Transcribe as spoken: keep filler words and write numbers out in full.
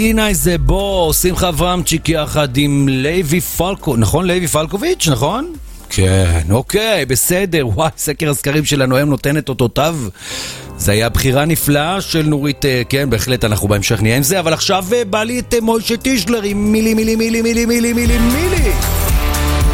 הנה איזה בו, שמחה אברהמצ'יק יחד עם לוי פלקו, נכון? לוי פלקוביץ', נכון? כן, אוקיי, בסדר. וואי, סקר הסקרים שלנו היום נותן את אותותיו. זה היה בחירה נפלאה של נורית, כן, בהחלט אנחנו בהמשך נהיה עם זה, אבל עכשיו בא לי את מוישה טישלר עם מילי מילי מילי מילי מילי מילי מילי